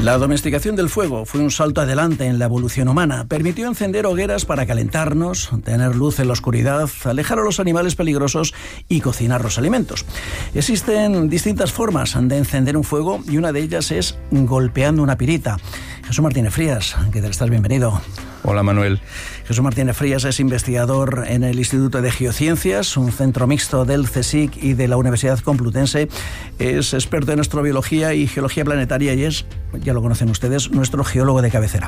La domesticación del fuego fue un salto adelante en la evolución humana. Permitió encender hogueras para calentarnos, tener luz en la oscuridad, alejar a los animales peligrosos y cocinar los alimentos. Existen distintas formas de encender un fuego y una de ellas es golpeando una pirita. Jesús Martínez Frías, ¿qué tal estás? Bienvenido. Hola, Manuel. Jesús Martínez Frías es investigador en el Instituto de Geociencias, un centro mixto del CSIC y de la Universidad Complutense. Es experto en astrobiología y geología planetaria y es, ya lo conocen ustedes, nuestro geólogo de cabecera.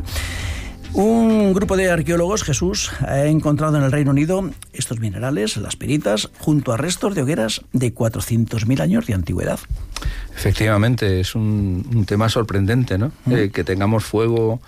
Un grupo de arqueólogos, Jesús, ha encontrado en el Reino Unido estos minerales, las piritas, junto a restos de hogueras de 400.000 años de antigüedad. Efectivamente, es un tema sorprendente, ¿no? Que tengamos fuego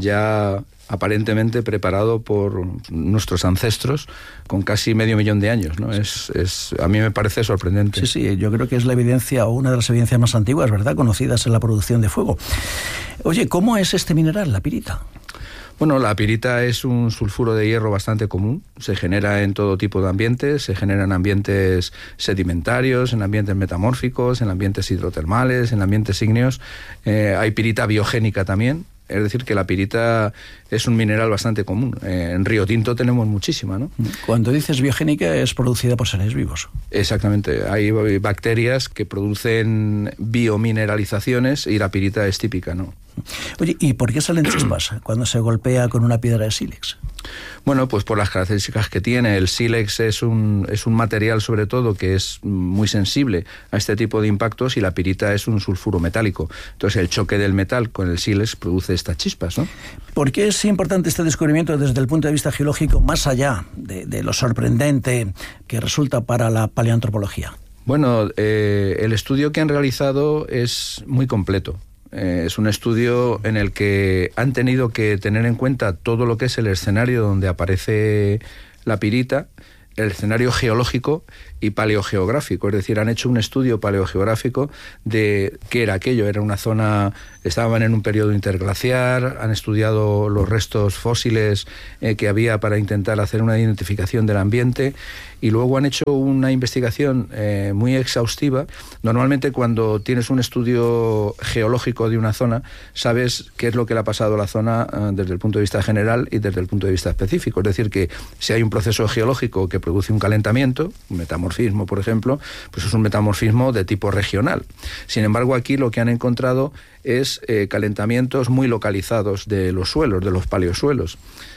ya aparentemente preparado por nuestros ancestros con casi 500.000 de años, ¿no? A mí me parece sorprendente. Sí, yo creo que es la evidencia o una de las evidencias más antiguas, ¿verdad?, conocidas en la producción de fuego. Oye, ¿cómo es este mineral, la pirita? Bueno, la pirita es un sulfuro de hierro bastante común, se genera en todo tipo de ambientes, se genera en ambientes sedimentarios, en ambientes metamórficos, en ambientes hidrotermales, en ambientes ígneos. Hay pirita biogénica también, es decir, que la pirita es un mineral bastante común. En Río Tinto tenemos muchísima, ¿no? Cuando dices biogénica, es producida por seres vivos. Exactamente. Hay bacterias que producen biomineralizaciones y la pirita es típica, ¿no? Oye, ¿y por qué salen chispas cuando se golpea con una piedra de sílex? Bueno, pues por las características que tiene. El sílex es un material, sobre todo, que es muy sensible a este tipo de impactos, y la pirita es un sulfuro metálico. Entonces el choque del metal con el sílex produce estas chispas, ¿no? ¿Por qué es importante este descubrimiento desde el punto de vista geológico, más allá de lo sorprendente que resulta para la paleoantropología? Bueno, el estudio que han realizado es muy completo. Es un estudio en el que han tenido que tener en cuenta todo lo que es el escenario donde aparece la pirita, el escenario geológico y paleogeográfico. Es decir, han hecho un estudio paleogeográfico de qué era aquello. Era una zona, estaban en un periodo interglaciar, han estudiado los restos fósiles que había para intentar hacer una identificación del ambiente, y luego han hecho una investigación muy exhaustiva. Normalmente cuando tienes un estudio geológico de una zona, sabes qué es lo que le ha pasado a la zona desde el punto de vista general y desde el punto de vista específico. Es decir, que si hay un proceso geológico que produce un calentamiento, un metamorfismo, por ejemplo, pues es un metamorfismo de tipo regional. Sin embargo, aquí lo que han encontrado es calentamientos muy localizados de los suelos, de los paleosuelos.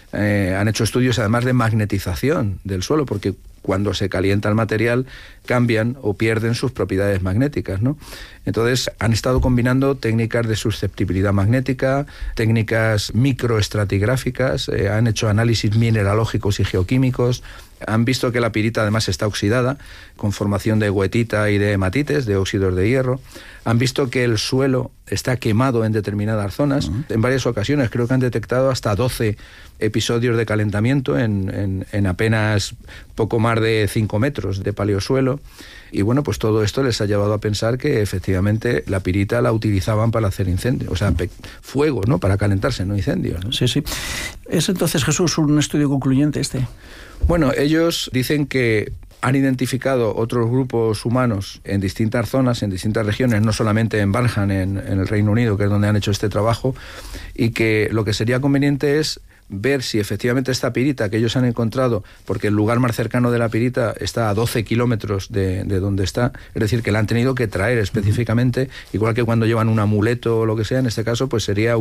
Han hecho estudios además de magnetización del suelo, porque cuando se calienta el material cambian o pierden sus propiedades magnéticas, ¿no? Entonces han estado combinando técnicas de susceptibilidad magnética, técnicas microestratigráficas, han hecho análisis mineralógicos y geoquímicos, han visto que la pirita además está oxidada con formación de goetita y de hematites, de óxidos de hierro. Han visto que el suelo está quemado en determinadas zonas. En varias ocasiones creo que han detectado hasta 12 episodios de calentamiento en apenas poco más de 5 metros de paleosuelo. Y bueno, pues todo esto les ha llevado a pensar que efectivamente la pirita la utilizaban para hacer incendios, o sea, fuego, ¿no? Para calentarse, no incendios, ¿no? Sí. ¿Es entonces, Jesús, un estudio concluyente este? Bueno, ellos dicen que han identificado otros grupos humanos en distintas zonas, en distintas regiones, no solamente en Barham, en el Reino Unido, que es donde han hecho este trabajo, y que lo que sería conveniente es ver si efectivamente esta pirita que ellos han encontrado, porque el lugar más cercano de la pirita está a 12 kilómetros de donde está, es decir, que la han tenido que traer específicamente, igual que cuando llevan un amuleto o lo que sea, en este caso pues sería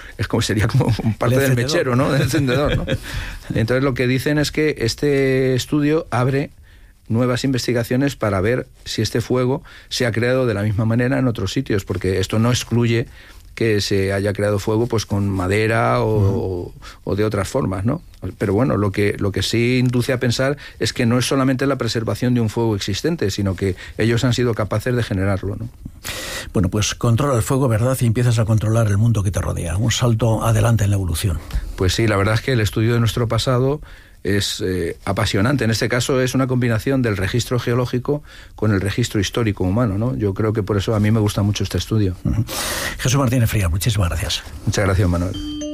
como parte del mechero, ¿no? Del encendedor, ¿no? Entonces lo que dicen es que este estudio abre nuevas investigaciones para ver si este fuego se ha creado de la misma manera en otros sitios, porque esto no excluye que se haya creado fuego pues con madera o de otras formas, ¿no? Pero bueno, lo que sí induce a pensar es que no es solamente la preservación de un fuego existente, sino que ellos han sido capaces de generarlo, ¿no? Bueno, pues controla el fuego, ¿verdad? Y empiezas a controlar el mundo que te rodea. Un salto adelante en la evolución. Pues sí, la verdad es que el estudio de nuestro pasado es apasionante. En este caso es una combinación del registro geológico con el registro histórico humano, ¿no? Yo creo que por eso a mí me gusta mucho este estudio. Jesús Martínez Frías, muchísimas gracias. Muchas gracias, Manuel.